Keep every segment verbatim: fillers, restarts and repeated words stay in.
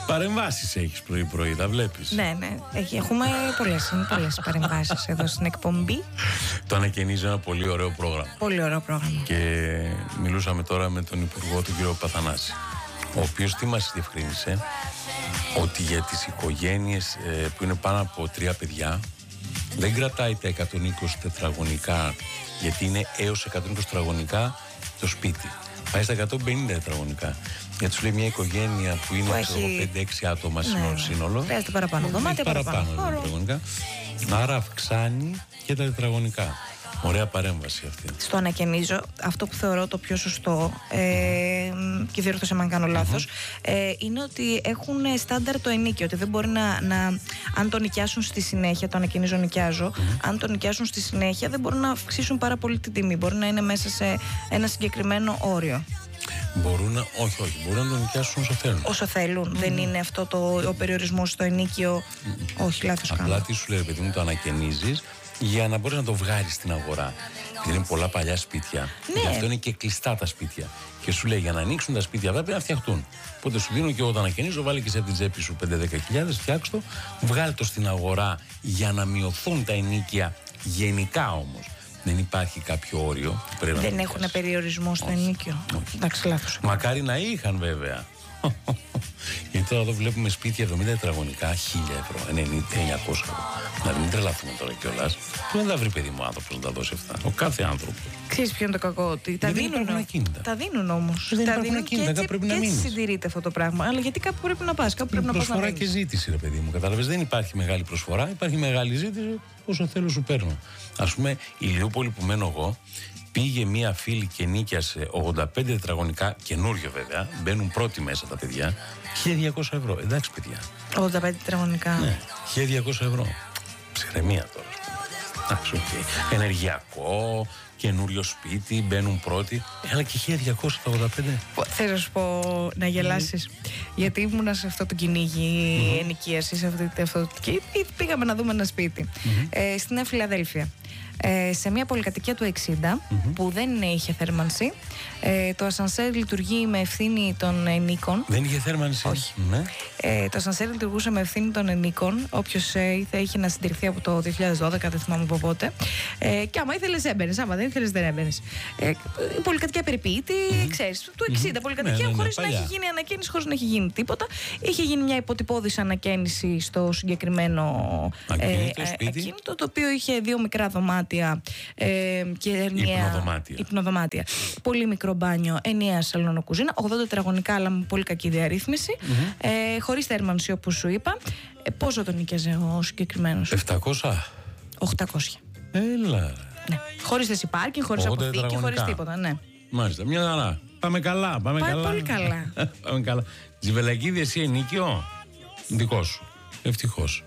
Παρεμβάσεις έχεις πρωί-πρωί, τα βλέπεις. Ναι, ναι. Έχουμε πολλές, πολλές παρεμβάσεις εδώ στην εκπομπή. Το ανακαινίζει ένα πολύ ωραίο πρόγραμμα. Πολύ ωραίο πρόγραμμα. Και μιλούσαμε τώρα με τον Υπουργό, τον κύριο Παθανάση, ο οποίος τι μας διευκρίνησε, ότι για τις οικογένειες ε, που είναι πάνω από τρία παιδιά δεν κρατάει τα εκατόν είκοσι τετραγωνικά, γιατί είναι έως εκατόν είκοσι τετραγωνικά το σπίτι. Πάει στα εκατόν πενήντα τετραγωνικά. Γιατί σου λέει μια οικογένεια που είναι έχει... πέντε έξι άτομα ναι, σύνολο. Χρειάζεται παραπάνω δωμάτια, παραπάνω, παραπάνω τετραγωνικά. Άρα αυξάνει και τα τετραγωνικά. Ωραία παρέμβαση αυτή. Στο ανακαινίζω, αυτό που θεωρώ το πιο σωστό, ε, και διόρθωσε αν κάνω λάθος, mm-hmm. ε, είναι ότι έχουν στάνταρ το ενίκιο. Ότι δεν μπορεί να, να. Αν το νοικιάσουν στη συνέχεια, το ανακαινίζω, νοικιάζω, mm-hmm. αν το νοικιάσουν στη συνέχεια, δεν μπορούν να αυξήσουν πάρα πολύ την τιμή. Μπορεί να είναι μέσα σε ένα συγκεκριμένο όριο. Μπορούν να, όχι, όχι, μπορούν να το νοικιάσουν όσο θέλουν. Όσο θέλουν. Mm. Δεν είναι αυτό το, ο περιορισμός στο ενίκιο. Mm. Όχι, λάθος κάνω. Απλά τι σου λέει, παιδί μου, το ανακαινίζεις για να μπορείς να το βγάλεις στην αγορά. Γιατί είναι πολλά παλιά σπίτια. Ναι. Γι' αυτό είναι και κλειστά τα σπίτια. Και σου λέει για να ανοίξουν τα σπίτια αυτά πρέπει να φτιαχτούν. Οπότε σου δίνω και εγώ το ανακαινίζω, βάλει και σε από την τσέπη σου πέντε με δέκα χιλιάδες, φτιάξ' το, βγάλει το στην αγορά για να μειωθούν τα ενίκια γενικά όμως. Δεν υπάρχει κάποιο όριο που πρέπει δεν να έχουν περιορισμό στο ενίκιο. Εντάξει, λάθος. Μακάρι να είχαν βέβαια. Γιατί τώρα εδώ βλέπουμε σπίτια εβδομήντα τετραγωνικά, χίλια ευρώ, εννιακόσια ευρώ. Να μην τρελαθούμε τώρα κιόλας. Πού να τα βρει, παιδί μου, άνθρωπος να τα δώσει αυτά. Ο κάθε άνθρωπος. Ξέρεις ποιο είναι το κακό, ότι τα δίνουν. Τα δίνουν όμως. Δεν τα δίνουν ακίνητα, και έτσι, πρέπει να μείνεις. Και έτσι συντηρείται αυτό το πράγμα. Αλλά γιατί κάπου πρέπει να πας, κάπου πρέπει να πας. Προσφορά και ζήτηση, ρε παιδί μου. Κατάλαβες, δεν υπάρχει μεγάλη προσφορά, υπάρχει μεγάλη ζήτηση. Όσο θέλω σου παίρνω. Ας πούμε, η Ηλιούπολη που μένω εγώ, πήγε μία φίλη και νίκιασε ογδόντα πέντε τετραγωνικά, καινούριο βέβαια, μπαίνουν πρώτοι μέσα τα παιδιά, χίλια διακόσια ευρώ. Εντάξει, παιδιά. ογδόντα πέντε τετραγωνικά. Ναι, χίλια διακόσια ευρώ. Ψυχραιμία τώρα. Εντάξει, okay. Ενεργειακό, καινούριο σπίτι, μπαίνουν πρώτοι. Αλλά και χίλια διακόσια τα ογδόντα πέντε. Θέλω να σου πω να γελάσεις. Mm. Γιατί ήμουνα σε αυτό το κυνήγι mm. ενοικίαση, σε αυτή, αυτό, και πήγαμε να δούμε ένα σπίτι mm-hmm. ε, στη Νέα Φιλαδέλφια. Ε, σε μια πολυκατοικία του εξήντα mm-hmm. που δεν είχε θέρμανση. Ε, το ασανσέρ λειτουργεί με ευθύνη των ενίκων. Δεν είχε θέρμανση. Όχι. Ναι. Ε, το ασανσέρ λειτουργούσε με ευθύνη των ενίκων. Όποιος ε, θα είχε να συντηρηθεί από το δύο χιλιάδες δώδεκα, δεν θυμάμαι από πότε. Ε, και άμα ήθελες έμπαινες, άμα δεν ήθελες δεν έμπαινες. Ε, η πολυκατοικία περιποίητη, mm-hmm. ξέρεις, του εξήντα mm-hmm. πολυκατοικία, ναι, ναι, χωρίς ναι, να έχει γίνει ανακαίνιση, χωρίς να έχει γίνει τίποτα. Είχε γίνει μια υποτυπώδης ανακαίνιση στο συγκεκριμένο ακίνητο, ε, ακίνητο, το οποίο είχε δύο μικρά δωμάτια ε, και ενιαία υπνοδωμάτια. υπνοδωμάτια. Πολύ μικρό μπάνιο, ενιαία σαλονοκουζίνα, ογδόντα τετραγωνικά, αλλά με πολύ κακή διαρρύθμιση, mm-hmm. ε, χωρίς θέρμανση όπως σου είπα. Ε, πόσο τον νοικιάζε ο συγκεκριμένος? επτακόσια. οκτακόσια. Έλα. Ναι. Χωρίς θέση πάρκινγκ, χωρίς αποθήκη, χωρίς τίποτα. Ναι. Μάλιστα, μια χαρά. Πάμε καλά. Πάμε Πάει καλά. πολύ καλά. Πάμε καλά. Τζιβελακίδη, εσύ ενίκιο. Δικό σου. Ευτυχώς.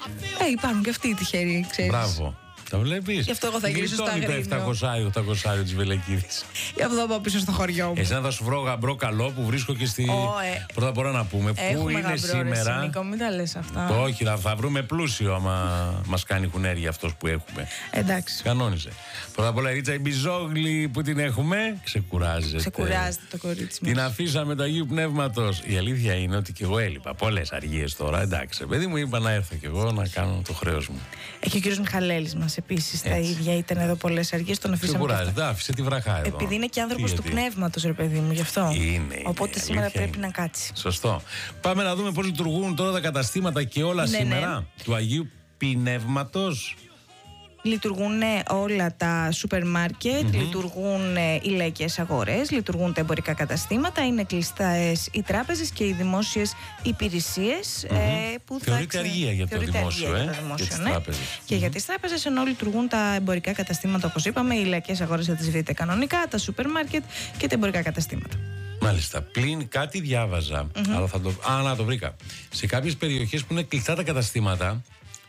Ε, υπάρχουν και αυτοί οι τυχεροί, ξέρεις. Μπράβο. Τα βλέπεις. Γι' αυτό εγώ θα γυρίσω στο Αγρίνιο. Το επτακόσια οχτακόσια της Βελεκίδης. Γι' αυτό πάω πίσω στο χωριό μου. Εσένα θα σου βρω γαμπρό καλό που βρίσκω και στη. Oh, ε. Πρώτα απ' όλα να πούμε πού είναι γαμπρό, σήμερα. Ρε, Νίκο, μην τα λες αυτά. Το όχι, θα, θα βρούμε πλούσιο άμα μας κάνει χουνέρια αυτός που έχουμε. Εντάξει. Κανόνιζε. Πρώτα απ' όλα η Ρίτσα η Μπιζόγλη που την έχουμε. Ξεκουράζεται. Ξεκουράζεται το κορίτσι μας. Την αφήσαμε του Αγίου Πνεύματος. Η αλήθεια είναι ότι και εγώ έλειπα. Πολλές αργίες τώρα. Εντάξει. Παιδί μου, είπα να έρθω κι εγώ να κάνω το χρέος μου. Έχει ο κύριος Μιχαλέλης μας επίσης τα ίδια. Ήταν εδώ πολλές αργίες, τον αφήσαμε. Ξεκουράζεται, άφησε τη βραχά εδώ. Επειδή είναι και άνθρωπος του πνεύματος, ρε παιδί μου, γι' αυτό. Είναι, είναι. Οπότε σήμερα αλήθεια πρέπει είναι. να κάτσει. Σωστό. Πάμε να δούμε πώς λειτουργούν τώρα τα καταστήματα και όλα ναι, σήμερα ναι. του Αγίου Πνεύματος. Λειτουργούν όλα τα σούπερ μάρκετ, mm-hmm. λειτουργούν οι λαϊκές αγορές, λειτουργούν τα εμπορικά καταστήματα, είναι κλειστές οι τράπεζες και οι δημόσιες υπηρεσίες. Mm-hmm. ε, που Θεωρείται θα ξε... αργία για το δημόσιο, ε, για το δημόσιο, και τις ναι. τράπεζες. Και mm-hmm. για τις τράπεζες, ενώ λειτουργούν τα εμπορικά καταστήματα, όπως είπαμε, οι λαϊκές αγορές θα τις βρείτε κανονικά, τα σούπερ μάρκετ και τα εμπορικά καταστήματα. Μάλιστα. Πλην κάτι διάβαζα, mm-hmm. αλλά θα το... Α, να το βρήκα. Σε κάποιες περιοχές που είναι κλειστά τα καταστήματα,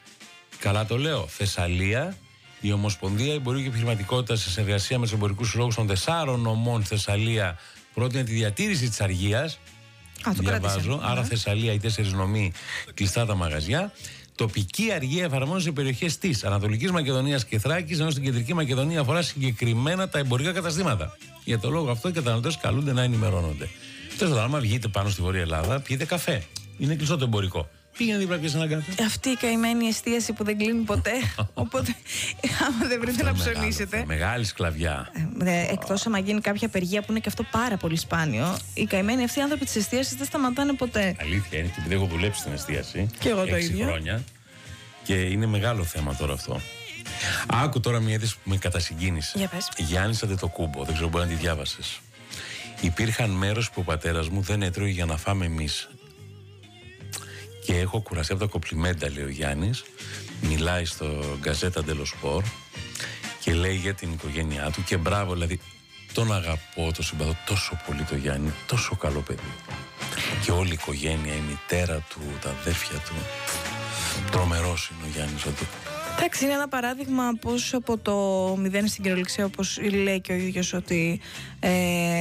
καλά το λέω, Θεσσαλία, η Ομοσπονδία Εμπορίου και Επιχειρηματικότητας σε συνεργασία με τους εμπορικούς συλλόγους των τεσσάρων νομών στη Θεσσαλία πρότεινε τη διατήρηση της αργίας. Α, το διαβάζω. Άρα, Θεσσαλία, οι τέσσερις νομοί, κλειστά τα μαγαζιά. Τοπική αργία εφαρμόζεται σε περιοχές της Ανατολικής Μακεδονίας και Θράκης, ενώ στην Κεντρική Μακεδονία αφορά συγκεκριμένα τα εμπορικά καταστήματα. Για το λόγο αυτό, οι καταναλωτές καλούνται να ενημερώνονται. Τέλος πάντων, άμα βγείτε πάνω στη Βόρεια Ελλάδα, πιείτε καφέ. Είναι κλειστό το εμπορικό. Πήγαινε δίπλα και σε έναν καφέ. Αυτή η καημένη εστίαση που δεν κλείνει ποτέ. Οπότε, άμα δεν βρείτε να ψωνίσετε. Μεγάλη σκλαβιά. Ε, Εκτός άμα γίνει κάποια απεργία που είναι και αυτό πάρα πολύ σπάνιο, οι καημένοι αυτοί άνθρωποι της εστίασης δεν σταματάνε ποτέ. Αλήθεια είναι, και επειδή έχω δουλέψει στην εστίαση. Και εγώ το ίδιο. Χρόνια. Και είναι μεγάλο θέμα τώρα αυτό. Άκου τώρα μια είδηση που με κατασυγκίνησε. Για πες. Γιάννης Αντετοκούμπο, δεν ξέρω, μπορεί να τη διάβασες. Υπήρχαν μέρος που ο πατέρας μου δεν έτρωγε για να φάμε εμείς. Και έχω κουραστεί από τα κοπλιμέντα, λέει ο Γιάννης. Μιλάει στο Γκαζέτα Ντελο Σπορ και λέει για την οικογένειά του. Και μπράβο, δηλαδή, τον αγαπώ, τον συμπαθώ τόσο πολύ το Γιάννη. Τόσο καλό παιδί. Και όλη η οικογένεια, η μητέρα του, τα αδέρφια του. Τρομερός είναι ο Γιάννης Αντετοκούμπο. Εντάξει, είναι ένα παράδειγμα πως από το μηδέν στην κυριολεξία, όπως λέει και ο ίδιος ότι ε,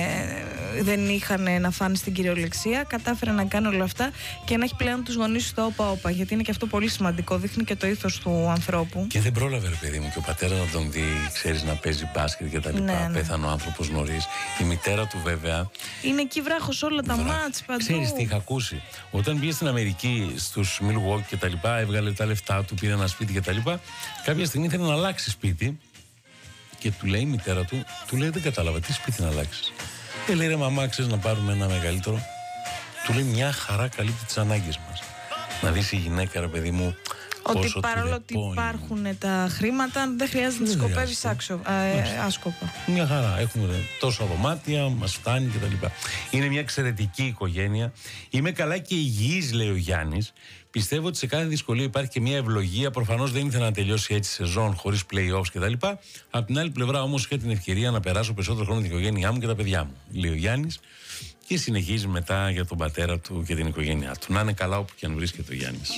δεν είχαν να φάνε στην κυριολεξία, κατάφερε να κάνει όλα αυτά και να έχει πλέον τους γονείς στο όπα-όπα. Γιατί είναι και αυτό πολύ σημαντικό, δείχνει και το ήθος του ανθρώπου. Και δεν πρόλαβε, ρε παιδί μου, και ο πατέρας να τον δει, ξέρεις, να παίζει μπάσκετ και τα λοιπά. Ναι, ναι. Πέθανε ο άνθρωπος νωρίς. Η μητέρα του, βέβαια. Είναι εκεί βράχος όλα τα Βρά... μάτς παντού. Ξέρεις τι είχα ακούσει. Όταν πήγε στην Αμερική, στους Milwaukee και τα λοιπά, έβγαλε τα λεφτά του, πήρε ένα σπίτι και τα λοιπά. Κάποια στιγμή ήθελε να αλλάξει σπίτι και του λέει η μητέρα του, του λέει δεν κατάλαβα, τι σπίτι να αλλάξεις. Και λέει ρε μαμά, ξέρεις να πάρουμε ένα μεγαλύτερο. Του λέει μια χαρά καλύπτει τις ανάγκες μας. Να δεις η γυναίκα, ρε παιδί μου, ότι παρόλο ότι υπάρχουν τα χρήματα, δεν χρειάζεται να σκοπεύεις άσκοπα. Μια χαρά. Έχουμε τόσα δωμάτια, μας φτάνει κτλ. Είναι μια εξαιρετική οικογένεια. Είμαι καλά και υγιής, λέει ο Γιάννης. Πιστεύω ότι σε κάθε δυσκολία υπάρχει και μια ευλογία. Προφανώς δεν ήθελα να τελειώσει έτσι σεζόν χωρίς play-offs κτλ. Απ' την άλλη πλευρά όμως είχα την ευκαιρία να περάσω περισσότερο χρόνο με την οικογένειά μου και τα παιδιά μου, λέει ο Γιάννης. Και συνεχίζει μετά για τον πατέρα του και την οικογένειά του. Να είναι καλά όπου και αν βρίσκεται ο Γιάννης.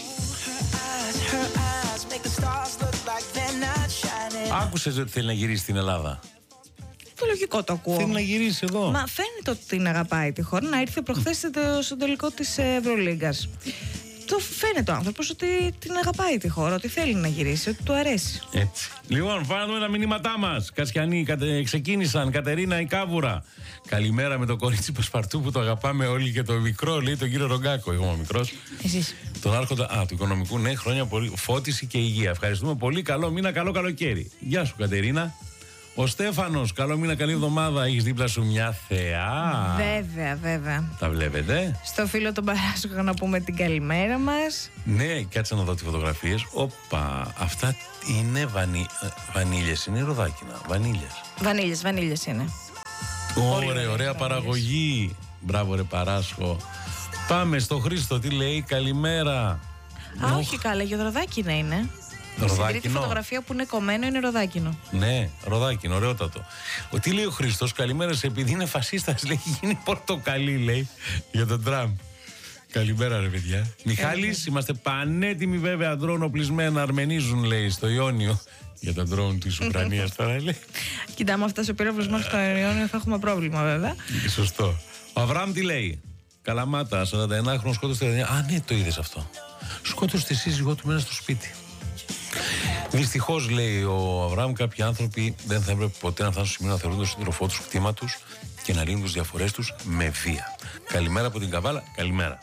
Άκουσες ότι θέλει να γυρίσει στην Ελλάδα? Το λογικό το ακούω. Θέλει να γυρίσει εδώ. Μα φαίνεται ότι την αγαπάει τη χώρα. Να ήρθε προχθές στο τελικό της Ευρωλίγκας. Το φαίνεται ο άνθρωπος ότι την αγαπάει τη χώρα, ότι θέλει να γυρίσει, ότι του αρέσει. Έτσι. Λοιπόν, φάνουμε τα μηνύματά μας. Κασιανοί κατε... ξεκίνησαν. Κατερίνα η Κάβουρα. Καλημέρα με το κορίτσι Πασπαρτού που το αγαπάμε όλοι και το μικρό, λέει τον κύριο Ρογκάκο. Εγώ είμαι μικρός. Εσείς. Τον άρχοντα α, του οικονομικού, ναι, χρόνια πολύ. Φώτιση και υγεία. Ευχαριστούμε πολύ. Καλό μήνα, καλό καλοκαίρι. Γεια σου, Κατερίνα. Ο Στέφανος, καλό μήνα, καλή εβδομάδα. Έχεις δίπλα σου μια θεά. Βέβαια, βέβαια. Τα βλέπετε. Στο φίλο τον Παράσχο να πούμε την καλημέρα μας. Ναι, κάτσε να δω τις φωτογραφίες. Όπα, αυτά είναι βανί... βανίλιες, είναι ροδάκινα. Βανίλιες. Βανίλιες, βανίλιες είναι. Ωραία, ωραία, ωραία παραγωγή. Μπράβο, ρε Παράσχο. Πάμε στο Χρήστο, τι λέει, καλημέρα. Α, όχι καλά, για ροδάκινα είναι. Στην τρίτη φωτογραφία που είναι κομμένο είναι ροδάκινο. Ναι, ροδάκινο, ωραιότατο. Ο, τι λέει ο Χριστός, καλημέρα σε, επειδή είναι φασίστας, λέει, γίνει πορτοκαλί, λέει, για τον Τραμπ. Καλημέρα, ρε παιδιά. Μιχάλης, είμαστε πανέτοιμοι βέβαια, ντρόουν οπλισμένα, αρμενίζουν, λέει, στο Ιόνιο. Για τα ντρόουν της Ουκρανίας τώρα, λέει. Κοιτά, άμα φτάσει ο πύραυλος μέχρι στο Ιόνιο θα έχουμε πρόβλημα, βέβαια. Σωστό. Ο Αβραάμ τι λέει. Καλαμάτα, σαράντα εννέα χρόνο σκότωσε. Α, ναι, το είδες αυτό. Σκότωσε τη σύζυγό του μέσα στο σπίτι. Δυστυχώς, λέει ο Αβραάμ, κάποιοι άνθρωποι δεν θα έπρεπε ποτέ να φτάσουν στο σημείο να θεωρούν τον σύντροφό τους κτήμα τους και να λύνουν τις διαφορές τους με βία. Καλημέρα από την Καβάλα, καλημέρα.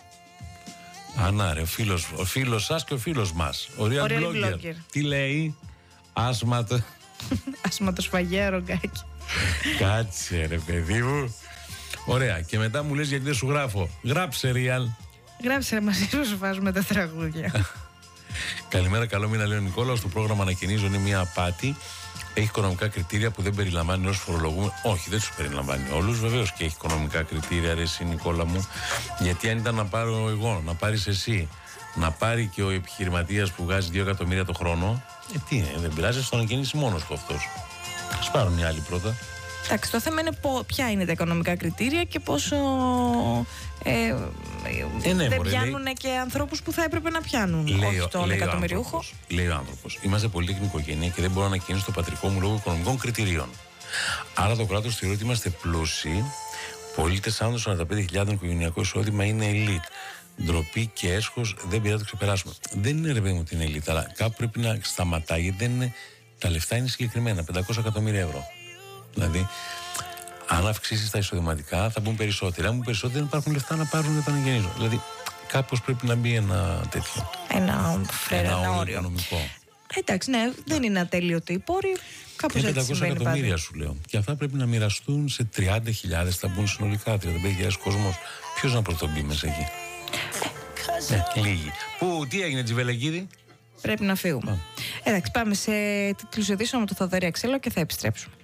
Ανά, ρε, ο φίλος, ο φίλος σας και ο φίλος μας. Ο Real Blogger. Τι λέει, άσματο. Άσματο σφαγέα, Ρογκάκι. Κάτσε, ρε, παιδί μου. Ωραία, και μετά μου λες γιατί δεν σου γράφω. Γράψε, Real. Γράψε, ρε, μαζί σου βάζουμε τα τραγούδια. Καλημέρα, καλό μήνα, λέει ο Νικόλαος. Το πρόγραμμα ανακοινίζω είναι μια απάτη. Έχει οικονομικά κριτήρια που δεν περιλαμβάνει όσους φορολογούμε. Όχι, δεν τους περιλαμβάνει όλους. Βεβαίως και έχει οικονομικά κριτήρια, ρε, εσύ, Νικόλα μου. Γιατί αν ήταν να πάρω εγώ, να πάρεις εσύ, να πάρει και ο επιχειρηματίας που βγάζει δύο εκατομμύρια το χρόνο. Ε, τι είναι, δεν πειράζει, θα τον ανακοινήσει μόνος του αυτός. Ας πάρουν μια άλλη πρώτα. Εντάξει, το θέμα είναι ποια είναι τα οικονομικά κριτήρια και πόσο ε, ε, ναι, δεν πιάνουν και ανθρώπους που θα έπρεπε να πιάνουν. Λέει, όχι τον εκατομμυριούχο. Λέει ο άνθρωπος, είμαστε πολύτιμη οικογένεια και δεν μπορώ να ανακοινήσω το πατρικό μου λόγω οικονομικών κριτηρίων. Άρα το κράτος θεωρεί ότι είμαστε πλούσιοι. Πολίτες άνω των σαράντα πέντε χιλιάδες οικογενειακό εισόδημα είναι elite. Ντροπή και έσχος δεν πειράζει να το ξεπεράσουμε. Δεν είναι, ρε παιδί μου, την elite, αλλά κάπου πρέπει να σταματάει, γιατί δεν είναι, τα λεφτά είναι συγκεκριμένα, πεντακόσια εκατομμύρια ευρώ. Δηλαδή, αν αυξήσεις τα εισοδηματικά, θα μπουν περισσότεροι. Αν μπουν περισσότεροι, δεν υπάρχουν λεφτά να πάρουν επαναγεννήσω. Δηλαδή, Κάπως πρέπει να μπει ένα τέτοιο. Ένα φρέρα, ένα, ένα όριο. Οικονομικό. Εντάξει, ναι, δεν είναι ατέλειωτοι οι πόροι. Κάπως έτσι πεντακόσια συμβαίνει εκατομμύρια πάντα. σου λέω. Και αυτά πρέπει να μοιραστούν σε τριάντα χιλιάδες, θα μπουν συνολικά τριάντα πέντε χιλιάδες κόσμος. Ποιος να πρωτομπεί μέσα εκεί? Ναι, λίγοι. Πού, τι έγινε, Τζιβελεκίδη? Πρέπει να φύγουμε. Πάμε. Εντάξει, πάμε σε τίτλους ειδήσεων με το Θοδωρή Αξέλο και θα επιστρέψουμε.